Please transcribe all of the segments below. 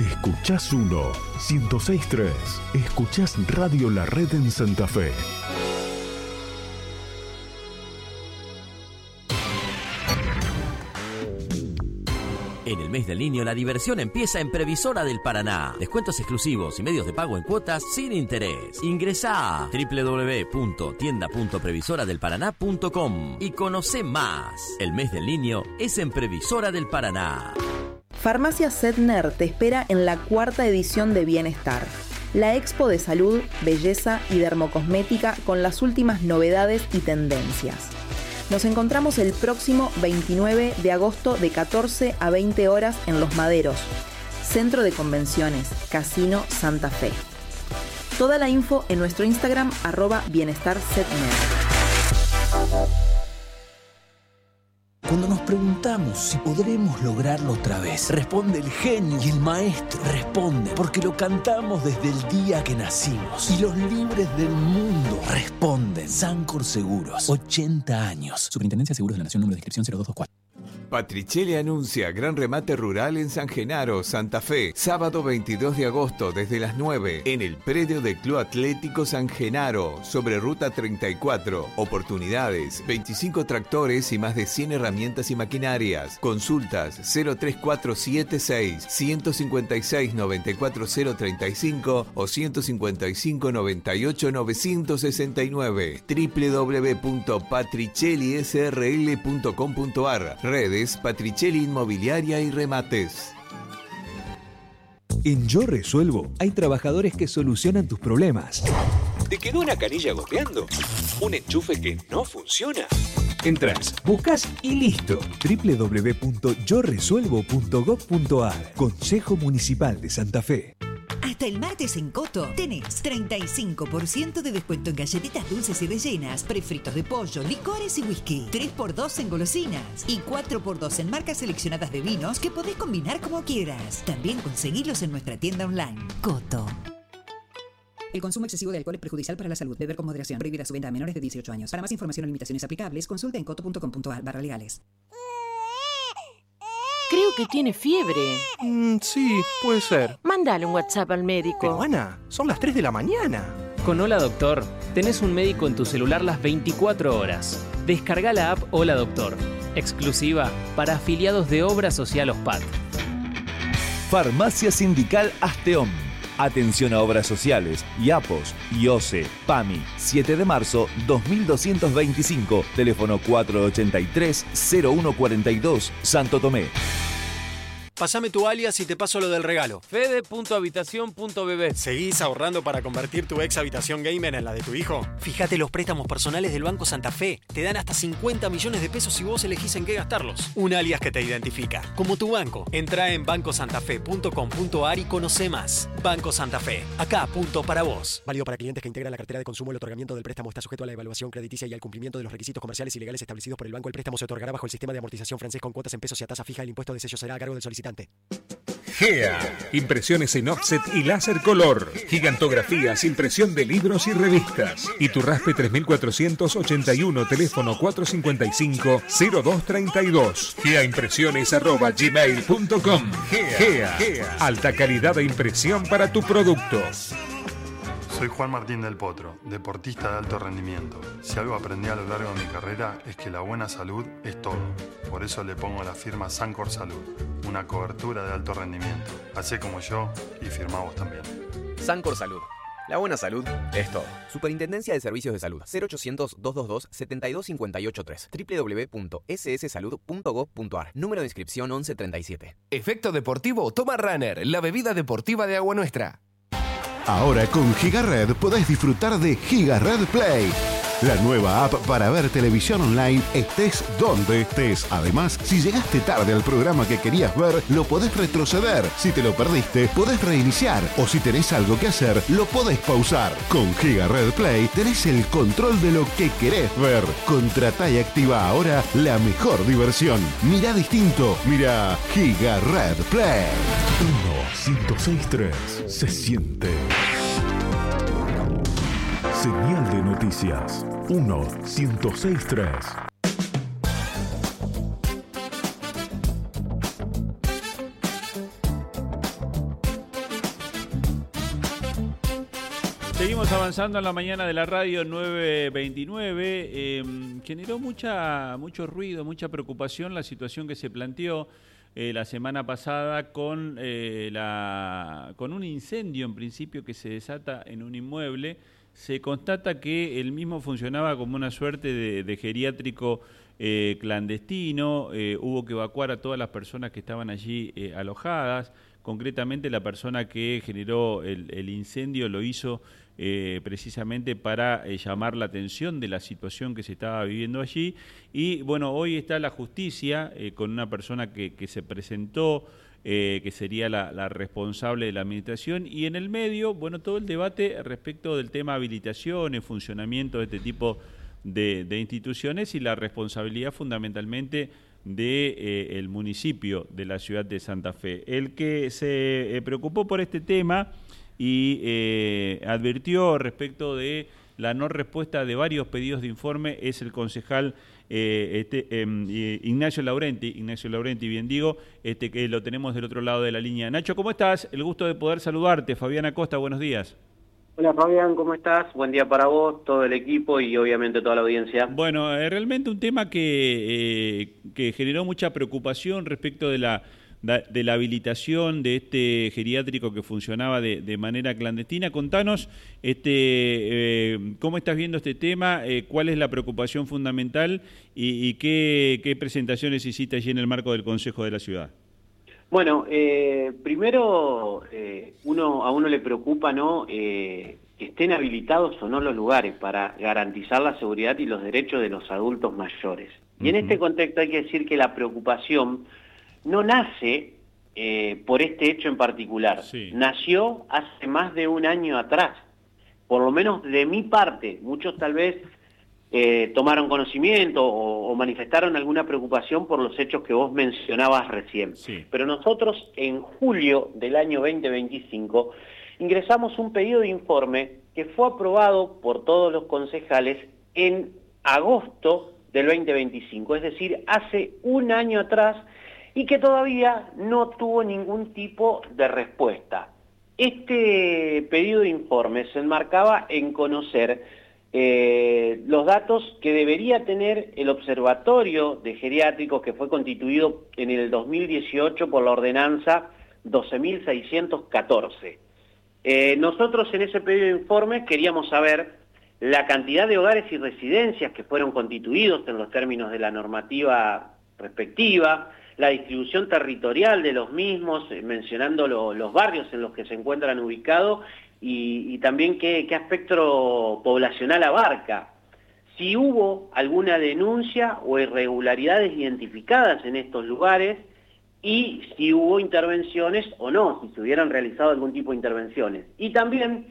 Escuchás 106.3. Escuchás Radio La Red en Santa Fe. En el mes del niño, la diversión empieza en Previsora del Paraná. Descuentos exclusivos y medios de pago en cuotas sin interés. Ingresá a www.tienda.previsoradelparaná.com y conocé más. El mes del niño es en Previsora del Paraná. Farmacia Setner te espera en la 4ª edición de Bienestar, la expo de salud, belleza y dermocosmética con las últimas novedades y tendencias. Nos encontramos el próximo 29 de agosto de 14 a 20 horas en Los Maderos, Centro de Convenciones, Casino Santa Fe. Toda la info en nuestro Instagram @bienestarsetner. Cuando nos preguntamos si podremos lograrlo otra vez, responde el genio y el maestro. Responde porque lo cantamos desde el día que nacimos. Y los libres del mundo responden. Sancor Seguros, 80 años. Superintendencia de Seguros de la Nación, número de inscripción 0224. Patricelli anuncia gran remate rural en San Genaro, Santa Fe. Sábado 22 de agosto desde las 9 en el predio del Club Atlético San Genaro, sobre Ruta 34. Oportunidades, 25 tractores y más de 100 herramientas y maquinarias. Consultas 03476 156 94035 o 155 98 969. www.patricellisrl.com.ar. Redes Patricelli Inmobiliaria y Remates. En Yo Resuelvo hay trabajadores que solucionan tus problemas. ¿Te quedó una canilla goteando? ¿Un enchufe que no funciona? Entrás, buscas y listo. www.yoresuelvo.gov.ar. Consejo Municipal de Santa Fe. Hasta el martes en Coto tenés 35% de descuento en galletitas dulces y rellenas, prefritos de pollo, licores y whisky. 3x2 en golosinas y 4x2 en marcas seleccionadas de vinos que podés combinar como quieras. También conseguilos en nuestra tienda online. Coto. El consumo excesivo de alcohol es perjudicial para la salud. Beber con moderación. Prohibida su venta a menores de 18 años. Para más información o limitaciones aplicables, consulta en coto.com.ar/legales. Creo que tiene fiebre. Sí, puede ser. Mándale un WhatsApp al médico. Pero Ana, son las 3 de la mañana. Con Hola Doctor, tenés un médico en tu celular las 24 horas. Descarga la app Hola Doctor, exclusiva para afiliados de Obra Social OSPAT. Farmacia Sindical Asteón. Atención a obras sociales, IAPOS, IOSE, PAMI, 7 de marzo 2225, teléfono 483-0142, Santo Tomé. Pásame tu alias y te paso lo del regalo. Fede.habitación.bb. ¿Seguís ahorrando para convertir tu ex habitación gamer en la de tu hijo? Fíjate los préstamos personales del Banco Santa Fe. Te dan hasta 50 millones de pesos si vos elegís en qué gastarlos. Un alias que te identifica, como tu banco. Entrá en bancosantafe.com.ar y conoce más. Banco Santa Fe. Acá, punto para vos. Válido para clientes que integran la cartera de consumo. El otorgamiento del préstamo está sujeto a la evaluación crediticia y al cumplimiento de los requisitos comerciales y legales establecidos por el banco. El préstamo se otorgará bajo el sistema de amortización francés con cuotas en pesos y a tasa fija. El impuesto de sello será a cargo del solicitante. GEA, impresiones en offset y láser color, gigantografías, impresión de libros y revistas. Iturraspe 3481, teléfono 455-0232. GEAimpresiones@gmail.com. GEA, alta calidad de impresión para tu producto. Soy Juan Martín del Potro, deportista de alto rendimiento. Si algo aprendí a lo largo de mi carrera es que la buena salud es todo. Por eso le pongo la firma Sancor Salud, una cobertura de alto rendimiento. Hacé como yo y firmá vos también. Sancor Salud. La buena salud es todo. Superintendencia de Servicios de Salud. 0800-222-72583. www.sssalud.gov.ar. Número de inscripción 1137. Efecto deportivo Toma Runner, la bebida deportiva de Agua Nuestra. Ahora con GigaRed podés disfrutar de GigaRed Play, la nueva app para ver televisión online estés donde estés. Además, si llegaste tarde al programa que querías ver, lo podés retroceder. Si te lo perdiste, podés reiniciar. O si tenés algo que hacer, lo podés pausar. Con GigaRed Play tenés el control de lo que querés ver. Contratá y activa ahora la mejor diversión. Mirá distinto. Mirá GigaRed Play. 106.3 se siente. Señal de noticias 106.3. Seguimos avanzando en la mañana de la radio 929. Generó mucho ruido, mucha preocupación la situación que se planteó la semana pasada con un incendio en principio que se desata en un inmueble. Se constata que el mismo funcionaba como una suerte de geriátrico clandestino. Hubo que evacuar a todas las personas que estaban allí alojadas. Concretamente, la persona que generó el incendio lo hizo precisamente para llamar la atención de la situación que se estaba viviendo allí. Y bueno, hoy está la justicia con una persona que se presentó, que sería la responsable de la administración, y en el medio, bueno, todo el debate respecto del tema habilitaciones, funcionamiento de este tipo de instituciones y la responsabilidad fundamentalmente del municipio de la ciudad de Santa Fe. El que se preocupó por este tema y advirtió respecto de la no respuesta de varios pedidos de informe es el concejal Ignacio Laurenti, bien digo, que lo tenemos del otro lado de la línea. Nacho, ¿cómo estás? El gusto de poder saludarte. Fabián Acosta, buenos días. Hola Fabián, ¿cómo estás? Buen día para vos, todo el equipo y obviamente toda la audiencia. Bueno, realmente un tema que generó mucha preocupación respecto de la habilitación de este geriátrico que funcionaba de manera clandestina. Contanos cómo estás viendo este tema, cuál es la preocupación fundamental y qué presentaciones hiciste allí en el marco del Consejo de la Ciudad. Bueno, primero a uno le preocupa, ¿no?, que estén habilitados o no los lugares para garantizar la seguridad y los derechos de los adultos mayores. Y en este contexto hay que decir que la preocupación no nace por este hecho en particular. Sí. Nació hace más de un año atrás. Por lo menos de mi parte, muchos tal vez tomaron conocimiento o manifestaron alguna preocupación por los hechos que vos mencionabas recién. Sí. Pero nosotros en julio del año 2025 ingresamos un pedido de informe que fue aprobado por todos los concejales en agosto del 2025, es decir, hace un año atrás, y que todavía no tuvo ningún tipo de respuesta. Este pedido de informe se enmarcaba en conocer los datos que debería tener el Observatorio de Geriátricos, que fue constituido en el 2018 por la ordenanza 12.614. Nosotros en ese pedido de informe queríamos saber la cantidad de hogares y residencias que fueron constituidos en los términos de la normativa respectiva, la distribución territorial de los mismos, mencionando los barrios en los que se encuentran ubicados, y también qué aspecto poblacional abarca. Si hubo alguna denuncia o irregularidades identificadas en estos lugares y si hubo intervenciones o no, si se hubieran realizado algún tipo de intervenciones. Y también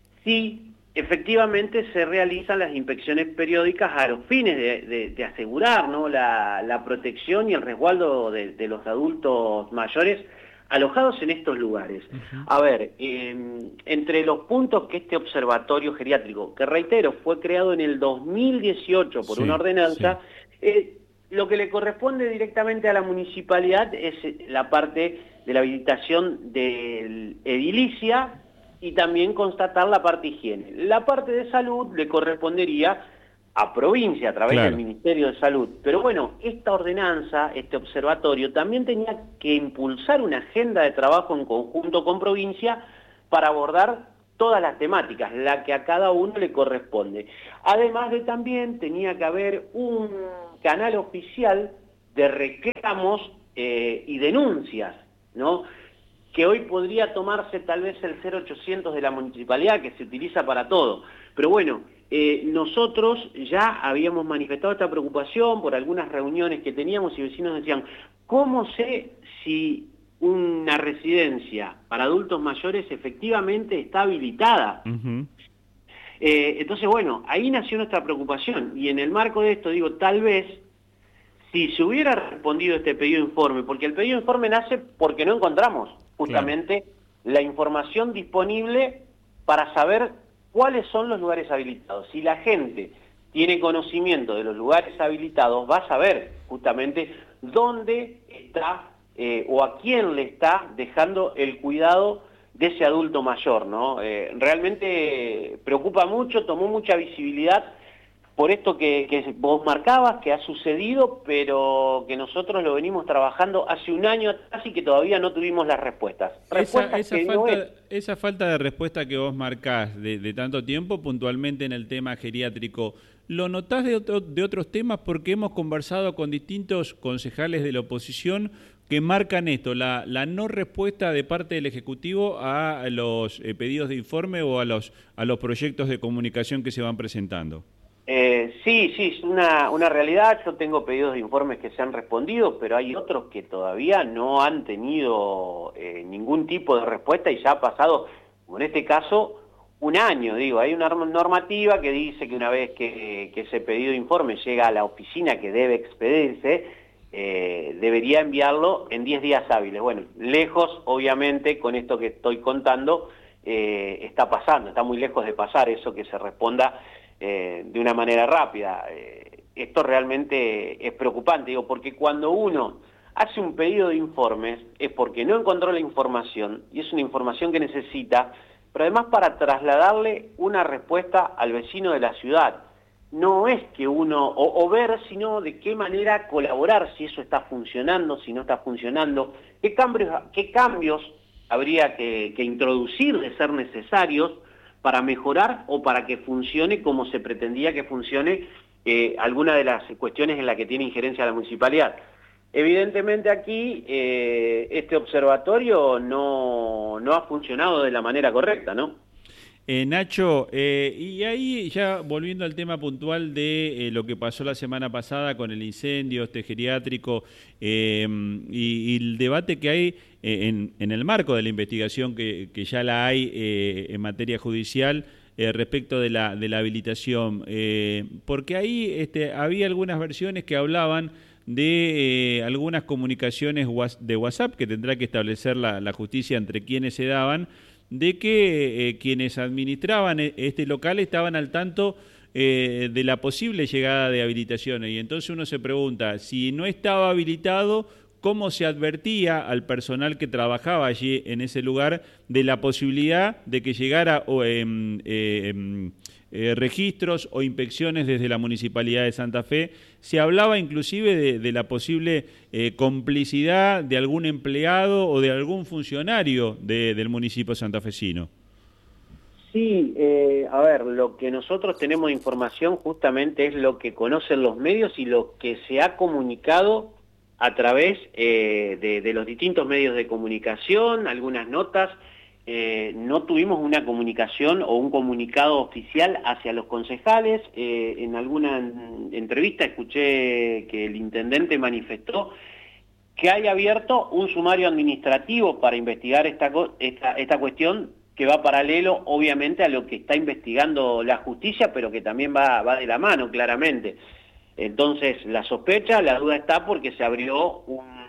si efectivamente se realizan las inspecciones periódicas a los fines de asegurar, ¿no?, la protección y el resguardo de los adultos mayores alojados en estos lugares. A ver, entre los puntos que este observatorio geriátrico, que reitero, fue creado en el 2018 por una ordenanza, lo que le corresponde directamente a la municipalidad es la parte de la habilitación de edilicia y también constatar la parte higiene. La parte de salud le correspondería a provincia a través del Ministerio de Salud. Pero bueno, esta ordenanza, este observatorio, también tenía que impulsar una agenda de trabajo en conjunto con provincia para abordar todas las temáticas, la que a cada uno le corresponde. Además de también tenía que haber un canal oficial de reclamos y denuncias, ¿no?, que hoy podría tomarse tal vez el 0800 de la municipalidad, que se utiliza para todo. Pero bueno, nosotros ya habíamos manifestado esta preocupación por algunas reuniones que teníamos y vecinos decían, ¿cómo sé si una residencia para adultos mayores efectivamente está habilitada? Entonces, bueno, ahí nació nuestra preocupación y en el marco de esto digo, tal vez si se hubiera respondido este pedido de informe, porque el pedido de informe nace porque no encontramos justamente la información disponible para saber cuáles son los lugares habilitados. Si la gente tiene conocimiento de los lugares habilitados, va a saber justamente dónde está o a quién le está dejando el cuidado ese adulto mayor, ¿no? Realmente preocupa mucho, tomó mucha visibilidad por esto que vos marcabas, que ha sucedido, pero que nosotros lo venimos trabajando hace un año atrás y que todavía no tuvimos las respuestas. Esa falta de respuesta que vos marcás de tanto tiempo, puntualmente en el tema geriátrico, ¿lo notás de otros temas? Porque hemos conversado con distintos concejales de la oposición que marcan esto, la no respuesta de parte del Ejecutivo a los pedidos de informe o a los proyectos de comunicación que se van presentando. Sí, es una realidad. Yo tengo pedidos de informes que se han respondido, pero hay otros que todavía no han tenido ningún tipo de respuesta y ya ha pasado, como en este caso, un año. Digo, hay una normativa que dice que una vez que ese pedido de informe llega a la oficina que debe expedirse, debería enviarlo en 10 días hábiles. Bueno, lejos, obviamente, con esto que estoy contando, está pasando, está muy lejos de pasar eso que se responda de una manera rápida. Esto realmente es preocupante, digo, porque cuando uno hace un pedido de informes es porque no encontró la información y es una información que necesita, pero además para trasladarle una respuesta al vecino de la ciudad. No es que uno, o ver, sino de qué manera colaborar, si eso está funcionando, si no está funcionando, qué cambios habría que introducir de ser necesarios para mejorar o para que funcione como se pretendía que funcione alguna de las cuestiones en las que tiene injerencia la municipalidad. Evidentemente aquí este observatorio no ha funcionado de la manera correcta, ¿no? Nacho, y ahí ya volviendo al tema puntual de lo que pasó la semana pasada con el incendio geriátrico y el debate que hay en el marco de la investigación que ya la hay en materia judicial respecto de la habilitación, porque ahí había algunas versiones que hablaban de algunas comunicaciones de WhatsApp que tendrá que establecer la justicia entre quienes se daban, de que quienes administraban este local estaban al tanto de la posible llegada de habilitaciones. Y entonces uno se pregunta, si no estaba habilitado, ¿cómo se advertía al personal que trabajaba allí en ese lugar de la posibilidad de que llegara registros o inspecciones desde la Municipalidad de Santa Fe? Se hablaba inclusive de la posible complicidad de algún empleado o de algún funcionario del municipio santafesino. Sí, a ver, lo que nosotros tenemos de información justamente es lo que conocen los medios y lo que se ha comunicado a través de los distintos medios de comunicación, algunas notas. No tuvimos una comunicación o un comunicado oficial hacia los concejales. En alguna entrevista escuché que el intendente manifestó que haya abierto un sumario administrativo para investigar esta cuestión, que va paralelo obviamente a lo que está investigando la justicia, pero que también va de la mano claramente. Entonces la sospecha, la duda está porque se abrió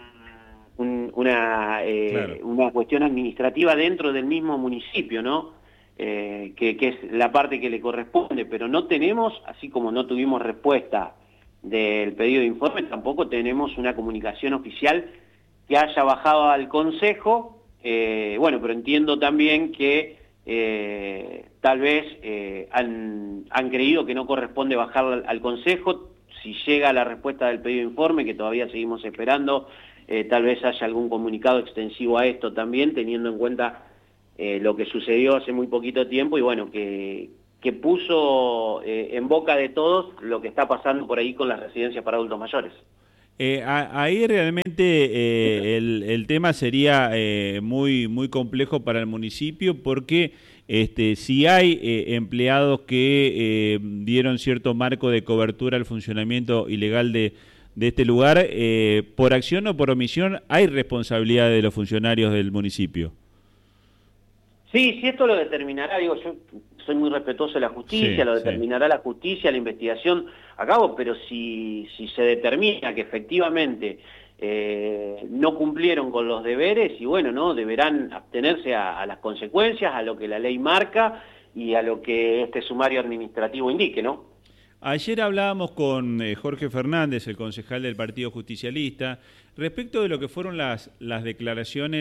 una cuestión administrativa dentro del mismo municipio, ¿no? Que es la parte que le corresponde, pero no tenemos, así como no tuvimos respuesta del pedido de informe, tampoco tenemos una comunicación oficial que haya bajado al Consejo. Bueno, pero entiendo también que tal vez han creído que no corresponde bajar al Consejo. Si llega la respuesta del pedido de informe, que todavía seguimos esperando, tal vez haya algún comunicado extensivo a esto también, teniendo en cuenta lo que sucedió hace muy poquito tiempo y bueno, que puso en boca de todos lo que está pasando por ahí con las residencias para adultos mayores. Ahí realmente el tema sería muy complejo para el municipio porque si hay empleados que dieron cierto marco de cobertura al funcionamiento ilegal de este lugar, por acción o por omisión, ¿hay responsabilidad de los funcionarios del municipio? Sí, esto lo determinará, digo, yo soy muy respetuoso de la justicia, lo determinará la justicia, la investigación a cabo, pero si se determina que efectivamente no cumplieron con los deberes, y bueno, no deberán abstenerse a las consecuencias, a lo que la ley marca y a lo que este sumario administrativo indique, ¿no? Ayer hablábamos con Jorge Fernández, el concejal del Partido Justicialista, respecto de lo que fueron las declaraciones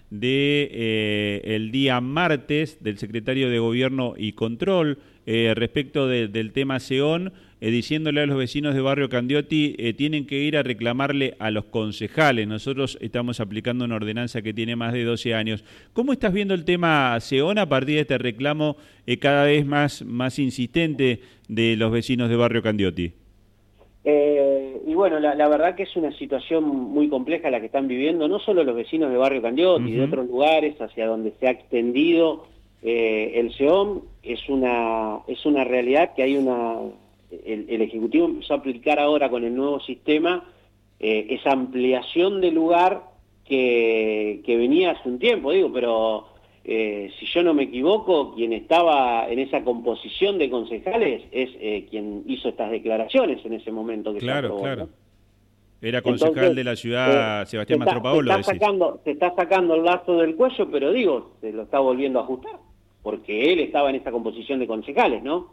de el día martes del secretario de Gobierno y Control respecto del tema SEON, diciéndole a los vecinos de Barrio Candioti tienen que ir a reclamarle a los concejales. Nosotros estamos aplicando una ordenanza que tiene más de 12 años. ¿Cómo estás viendo el tema SEON a partir de este reclamo cada vez más insistente de los vecinos de Barrio Candioti? Y bueno, la verdad que es una situación muy compleja la que están viviendo, no solo los vecinos de Barrio Candioti, de otros lugares hacia donde se ha extendido el SEON. Es una realidad que hay el Ejecutivo empezó a aplicar ahora con el nuevo sistema esa ampliación de lugar que venía hace un tiempo, pero si yo no me equivoco, quien estaba en esa composición de concejales es quien hizo estas declaraciones en ese momento que se aprobó, claro. ¿no? Era concejal Entonces, de la ciudad Sebastián Mastropaolo. Se está sacando el lazo del cuello, pero se lo está volviendo a ajustar, porque él estaba en esa composición de concejales, ¿no?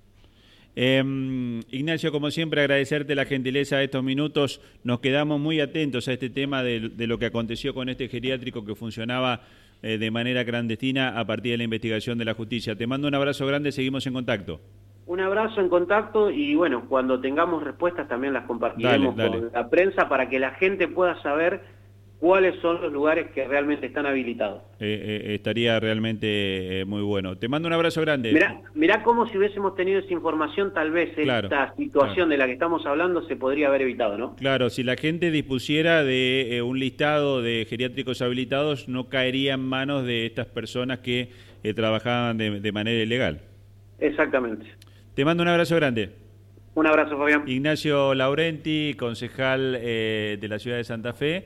Ignacio, como siempre, agradecerte la gentileza de estos minutos. Nos quedamos muy atentos a este tema de lo que aconteció con este geriátrico que funcionaba de manera clandestina a partir de la investigación de la justicia. Te mando un abrazo grande, seguimos en contacto. Un abrazo en contacto y bueno, cuando tengamos respuestas también las compartiremos con la prensa para que la gente pueda saber cuáles son los lugares que realmente están habilitados. Estaría realmente muy bueno. Te mando un abrazo grande. Mirá cómo si hubiésemos tenido esa información, tal vez esta situación de la que estamos hablando se podría haber evitado, ¿no? Claro, si la gente dispusiera de un listado de geriátricos habilitados, no caería en manos de estas personas que trabajaban de manera ilegal. Exactamente. Te mando un abrazo grande. Un abrazo, Fabián. Ignacio Laurenti, concejal de la ciudad de Santa Fe,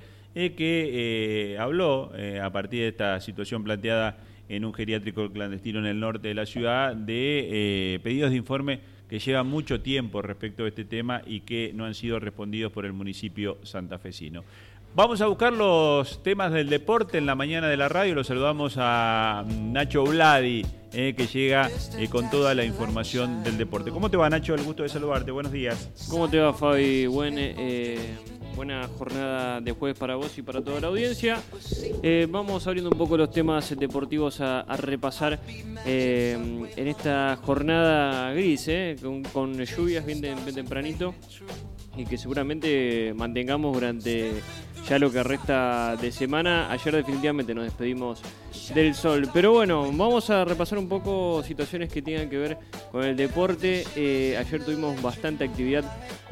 que habló a partir de esta situación planteada en un geriátrico clandestino en el norte de la ciudad de pedidos de informe que llevan mucho tiempo respecto a este tema y que no han sido respondidos por el municipio santafesino. Vamos a buscar los temas del deporte en la mañana de la radio. Lo saludamos a Nacho Vladi, que llega con toda la información del deporte. ¿Cómo te va, Nacho? El gusto de saludarte. Buenos días. ¿Cómo te va, Fabi? Buena jornada de jueves para vos y para toda la audiencia. Vamos abriendo un poco los temas deportivos a repasar en esta jornada gris, con lluvias bien tempranito y que seguramente mantengamos durante ya lo que resta de semana. Ayer definitivamente nos despedimos del sol, pero bueno, vamos a repasar un poco situaciones que tengan que ver con el deporte. Ayer tuvimos bastante actividad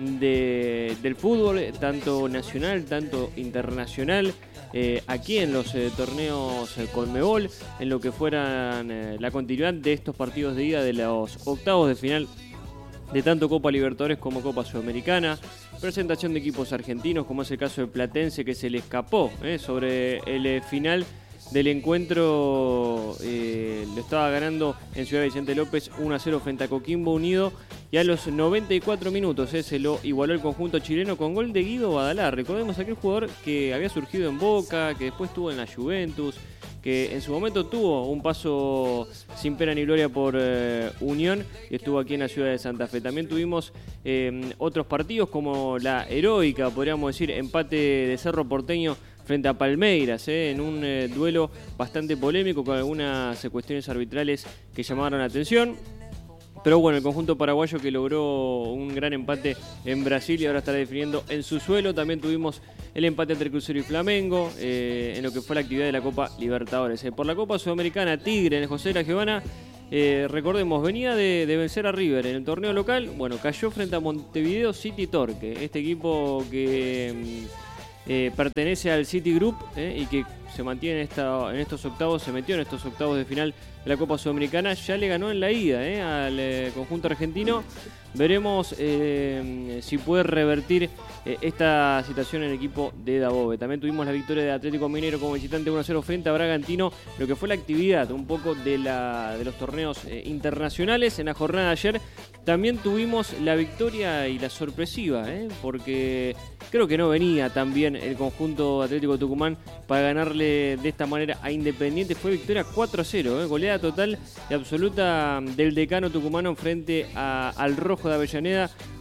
del fútbol, tanto nacional, tanto internacional, aquí en los torneos Conmebol, en lo que fueran la continuidad de estos partidos de ida de los octavos de final de tanto Copa Libertadores como Copa Sudamericana. Presentación de equipos argentinos, como es el caso de Platense, que se le escapó sobre el final del encuentro. Lo estaba ganando en Ciudad Vicente López 1-0 frente a Coquimbo Unido, y a los 94 minutos se lo igualó el conjunto chileno con gol de Guido Badalá. Recordemos aquel jugador que había surgido en Boca, que después estuvo en la Juventus, que en su momento tuvo un paso sin pena ni gloria por Unión y estuvo aquí en la ciudad de Santa Fe. También tuvimos otros partidos como la heroica, podríamos decir, empate de Cerro Porteño frente a Palmeiras, en un duelo bastante polémico con algunas cuestiones arbitrales que llamaron la atención. Pero bueno, el conjunto paraguayo que logró un gran empate en Brasil y ahora estará definiendo en su suelo. También tuvimos el empate entre Cruzeiro y Flamengo en lo que fue la actividad de la Copa Libertadores. Por la Copa Sudamericana, Tigre en el José de la Giovana, recordemos, venía de vencer a River en el torneo local. Bueno, cayó frente a Montevideo City Torque, este equipo que pertenece al City Group y que se mantiene en estos octavos, se metió en estos octavos de final de la Copa Sudamericana. Ya le ganó en la ida al conjunto argentino. Veremos si puede revertir esta situación en el equipo de Dabove. También tuvimos la victoria de Atlético Mineiro como visitante 1-0 frente a Bragantino, lo que fue la actividad un poco de los torneos internacionales en la jornada de ayer. También tuvimos la victoria y la sorpresiva, porque creo que no venía tan bien el conjunto Atlético Tucumán para ganarle de esta manera a Independiente. Fue victoria 4-0, goleada total y absoluta del decano tucumano frente al Rojo de Avellaneda.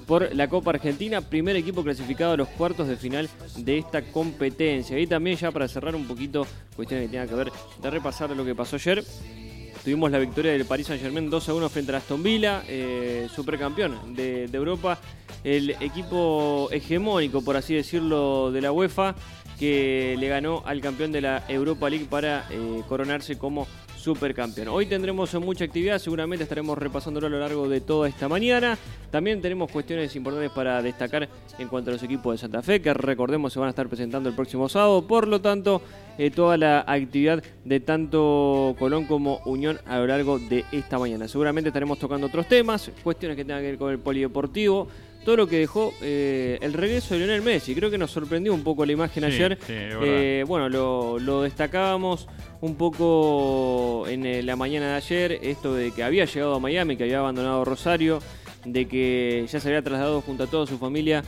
por la Copa Argentina, primer equipo clasificado a los cuartos de final de esta competencia. Y también ya para cerrar un poquito, cuestiones que tengan que ver, de repasar lo que pasó ayer. Tuvimos la victoria del Paris Saint-Germain 2-1 frente a Aston Villa, supercampeón de Europa, el equipo hegemónico, por así decirlo, de la UEFA, que le ganó al campeón de la Europa League para coronarse como supercampeón. Hoy tendremos mucha actividad, seguramente estaremos repasándolo a lo largo de toda esta mañana. También tenemos cuestiones importantes para destacar en cuanto a los equipos de Santa Fe, que recordemos se van a estar presentando el próximo sábado. Por lo tanto, toda la actividad de tanto Colón como Unión a lo largo de esta mañana. Seguramente estaremos tocando otros temas, cuestiones que tengan que ver con el polideportivo, todo lo que dejó el regreso de Lionel Messi. Creo que nos sorprendió un poco la imagen ayer. Sí, bueno, lo destacábamos un poco en la mañana de ayer, esto de que había llegado a Miami, que había abandonado Rosario, de que ya se había trasladado junto a toda su familia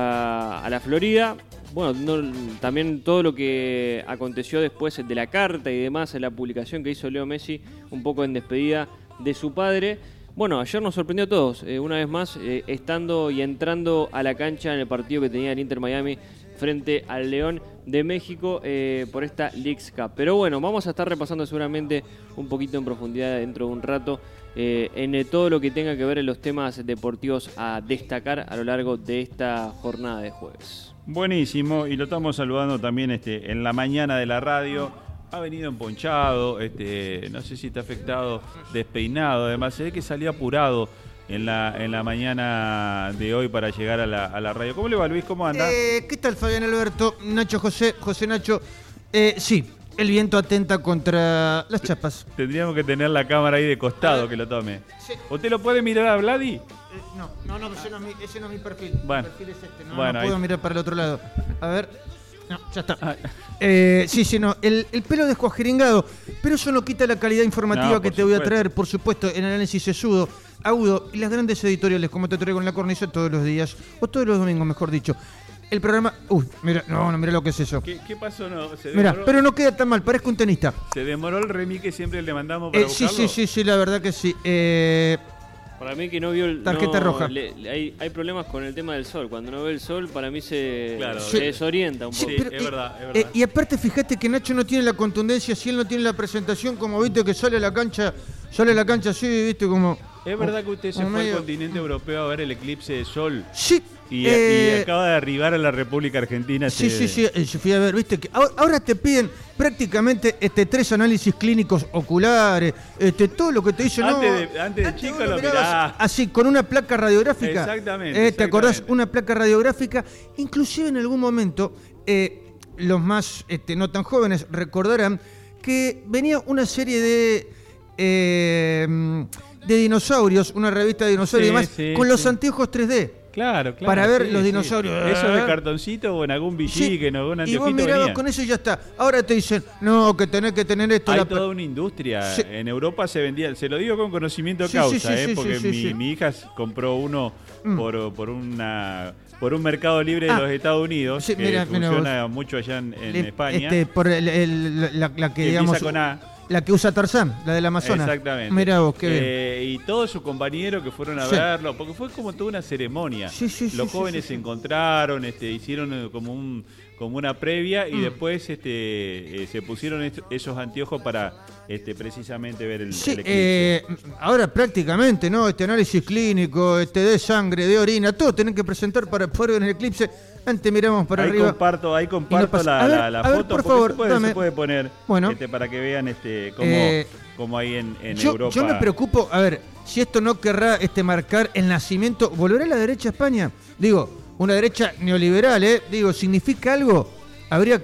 a la Florida. Bueno, también todo lo que aconteció después de la carta y demás, la publicación que hizo Leo Messi, un poco en despedida de su padre. Bueno, ayer nos sorprendió a todos, una vez más, estando y entrando a la cancha en el partido que tenía el Inter Miami frente al León de México por esta Leagues Cup. Pero bueno, vamos a estar repasando seguramente un poquito en profundidad dentro de un rato en todo lo que tenga que ver en los temas deportivos a destacar a lo largo de esta jornada de jueves. Buenísimo, y lo estamos saludando también en la mañana de la radio. Ha venido emponchado, no sé si está afectado, despeinado. Además, se ve que salió apurado en la mañana de hoy para llegar a la radio. ¿Cómo le va, Luis? ¿Cómo anda? ¿Qué tal, Fabián Alberto? Nacho José Nacho. Sí, el viento atenta contra las chapas. Tendríamos que tener la cámara ahí de costado que lo tome. Sí. ¿Usted lo puede mirar a Vladi? No, ese no es mi perfil. Bueno, mi perfil es este. No bueno, puedo mirar para el otro lado. A ver. No, ya está. Sí, no. El pelo descuajeringado. Pero eso no quita la calidad informativa que te voy a traer, por supuesto, en análisis sesudo, agudo y las grandes editoriales, como te traigo en La Cornisa todos los días, o todos los domingos, mejor dicho. El programa... mira lo que es eso. ¿Qué pasó? No, mira, pero no queda tan mal, parezco un tenista. Se demoró el remix que siempre le mandamos para buscarlo. Sí, la verdad que sí. Para mí que no vio el... Tarjeta roja. Hay problemas con el tema del sol. Cuando no ve el sol, para mí se desorienta un poco. Sí, es verdad. Y aparte, fíjate que Nacho no tiene la contundencia, si él no tiene la presentación, como viste que sale a la cancha así, viste, como... ¿Es verdad que usted se fue al continente europeo a ver el eclipse de sol? Sí. Y acaba de arribar a la República Argentina. Sí, fui a ver, viste que ahora te piden prácticamente 3 análisis clínicos oculares, todo lo que te dicen. Antes de chico lo mirás. Así, con una placa radiográfica. Exactamente. ¿Te acordás? Una placa radiográfica. Inclusive en algún momento, los más no tan jóvenes recordarán que venía una serie de dinosaurios, una revista de dinosaurios y demás, con los anteojos 3D. Claro. Para ver los dinosaurios. Eso de cartoncito o en algún billí que no, un anteojito. Y vos mirabas con eso y ya está. Ahora te dicen, no, que tenés que tener esto. Hay toda una industria. Sí. En Europa se vendía, se lo digo con conocimiento de causa, porque mi hija compró uno por un mercado libre de los Estados Unidos, que funciona mucho allá en España. Por la que digamos... Empieza con A. La que usa Tarzán, la del Amazonas. Exactamente. Mirá vos, qué bien. Y todos sus compañeros que fueron a verlo, porque fue como toda una ceremonia. Los jóvenes se encontraron, hicieron como una previa y después se pusieron esos anteojos para precisamente ver el eclipse. Ahora prácticamente, ¿no? Análisis clínico, de sangre, de orina, todo tienen que presentar para poder ver el eclipse. Antes miramos para arriba. Ahí comparto la foto, por favor, se puede poner para que vean como ahí en Europa. Yo me preocupo, a ver, si esto no querrá marcar el nacimiento, ¿volverá a la derecha España? Digo, una derecha neoliberal, digo, ¿significa algo? Habría